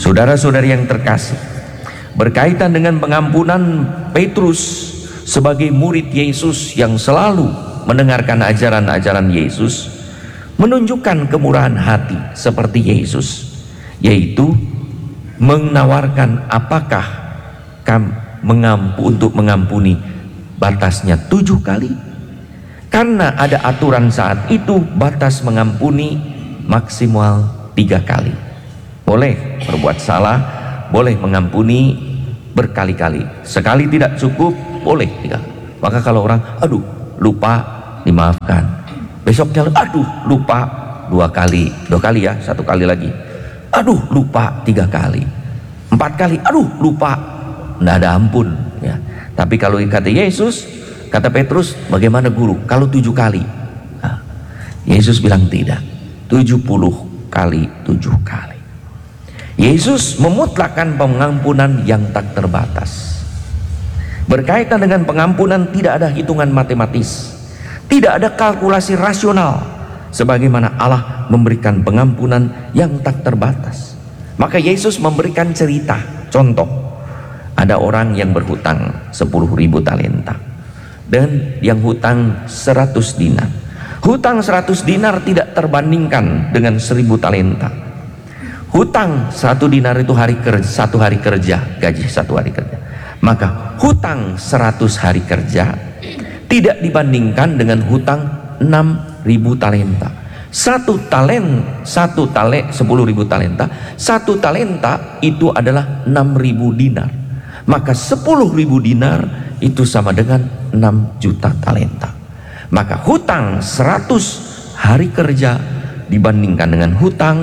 Saudara-saudari yang terkasih, berkaitan dengan pengampunan, Petrus sebagai murid Yesus yang selalu mendengarkan ajaran-ajaran Yesus menunjukkan kemurahan hati seperti Yesus, yaitu menawarkan apakah untuk mengampuni batasnya 7 kali. Karena ada aturan saat itu batas mengampuni maksimal 3 kali. Boleh berbuat salah, boleh mengampuni berkali-kali. Sekali tidak cukup, boleh 3. Maka kalau orang lupa, dimaafkan. Besoknya lupa 2 kali. 2 kali ya, 1 kali lagi. Lupa 3 kali. 4 kali, lupa. Nggak ada ampun ya. Tapi kalau kata Yesus, kata Petrus, bagaimana guru? Kalau 7 kali. Nah, Yesus bilang tidak. 70 kali 7 kali. Yesus memutlakkan pengampunan yang tak terbatas. Berkaitan dengan pengampunan tidak ada hitungan matematis, tidak ada kalkulasi rasional, sebagaimana Allah memberikan pengampunan yang tak terbatas. Maka Yesus memberikan cerita, contoh. Ada orang yang berhutang 10.000 talenta dan yang hutang 100 dinar. Hutang 100 dinar tidak terbandingkan dengan 1.000 talenta. Hutang 1 dinar itu 1 hari kerja, gaji 1 hari kerja. Maka hutang 100 hari kerja tidak dibandingkan dengan hutang 6.000 talenta. 10.000 talenta, 1 talenta itu adalah 6.000 dinar. Maka 10.000 dinar itu sama dengan 6 juta talenta. Maka hutang 100 hari kerja dibandingkan dengan hutang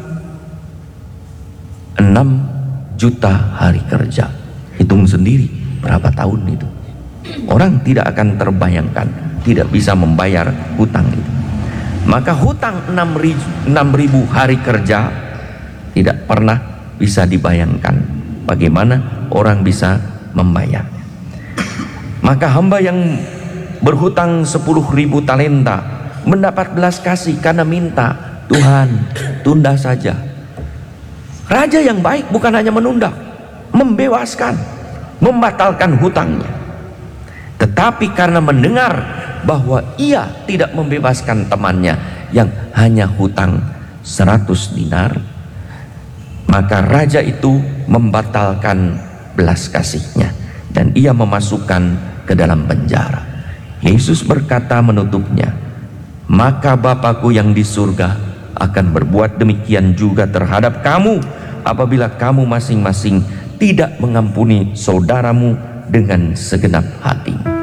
6 juta hari kerja. Hitung sendiri berapa tahun itu. Orang tidak akan terbayangkan, tidak bisa membayar hutang itu. Maka hutang 6.000 hari kerja tidak pernah bisa dibayangkan bagaimana orang bisa membayarnya. Maka hamba yang berhutang 10.000 talenta mendapat belas kasih karena minta, Tuhan tunda saja. Raja yang baik bukan hanya menunda, membebaskan, membatalkan hutangnya. Tetapi karena mendengar bahwa ia tidak membebaskan temannya yang hanya hutang 100 dinar, maka raja itu membatalkan belas kasihnya dan ia memasukkan ke dalam penjara. Yesus berkata menutupnya, maka Bapakku yang di surga akan berbuat demikian juga terhadap kamu apabila kamu masing-masing tidak mengampuni saudaramu dengan segenap hati.